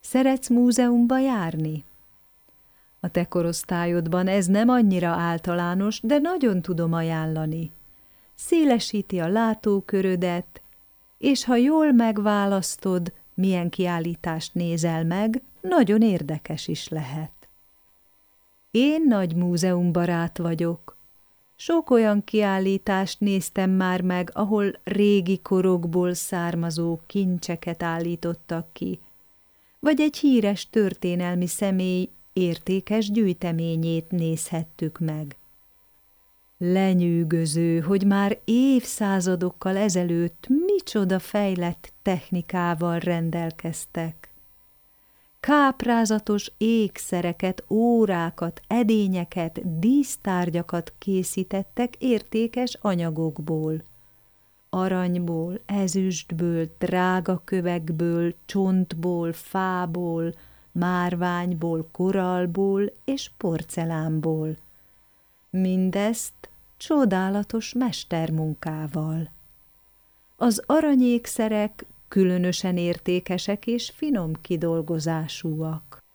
Szeretsz múzeumba járni? A te korosztályodban ez nem annyira általános, de nagyon tudom ajánlani. Szélesíti a látókörödet, és ha jól megválasztod, milyen kiállítást nézel meg, nagyon érdekes is lehet. Én nagy múzeumbarát vagyok. Sok olyan kiállítást néztem már meg, ahol régi korokból származó kincseket állítottak ki, vagy egy híres történelmi személy értékes gyűjteményét nézhettük meg. Lenyűgöző, hogy már évszázadokkal ezelőtt micsoda fejlett technikával rendelkeztek. Káprázatos ékszereket, órákat, edényeket, dísztárgyakat készítettek értékes anyagokból. Aranyból, ezüstből, drága kövekből, csontból, fából, márványból, korallból és porcelánból. Mindezt csodálatos mestermunkával. Az aranyékszerek különösen értékesek és finom kidolgozásúak.